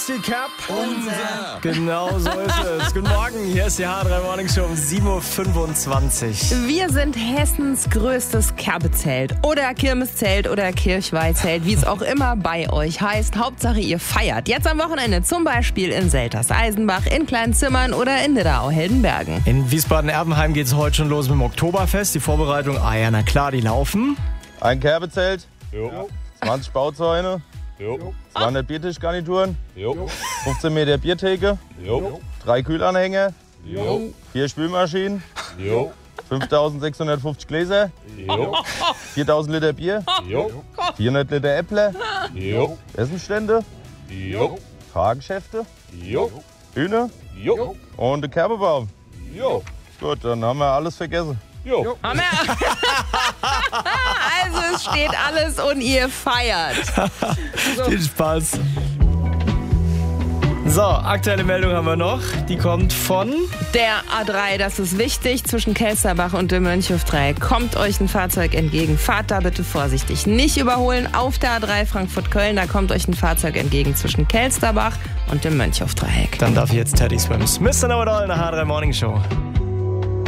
Classic Cup. Unser. Genau so ist es. Guten Morgen, hier ist die H3 Morning Show um 7.25 Uhr. Wir sind Hessens größtes Kerbezelt oder Kirmeszelt oder Kirchweihzelt, wie es auch immer bei euch heißt. Hauptsache ihr feiert. Jetzt am Wochenende zum Beispiel in Selters-Eisenbach, in Kleinzimmern oder in Nidderau-Heldenbergen. In Wiesbaden-Erbenheim geht es heute schon los mit dem Oktoberfest. Die Vorbereitung, ja, na klar, die laufen. Ein Kerbezelt, Jo. 20 Bauzäune, Jo. 200 Biertischgarnituren, Jo. 15 Meter Biertheke, Jo. 3 Kühlanhänger, Jo. 4 Spülmaschinen, Jo. 5.650 Gläser, Jo. 4.000 Liter Bier, Jo. 400 Liter Äpfel, Jo. Essenstände, Jo. Fahrgeschäfte, Jo. Hühner Jo. und der Kerbebaum. Jo. Gut, dann haben wir alles vergessen. Jo. Haben wir? Also es steht alles und ihr feiert. Viel Spaß. So, aktuelle Meldung haben wir noch. Die kommt von... Der A3, das ist wichtig, zwischen Kelsterbach und dem Mönchhofdreieck kommt euch ein Fahrzeug entgegen. Fahrt da bitte vorsichtig. Nicht überholen auf der A3 Frankfurt-Köln, da kommt euch ein Fahrzeug entgegen zwischen Kelsterbach und dem Mönchhofdreieck. Dann darf jetzt Teddy Swims. Mr. Know It All in der H3 Morning Show.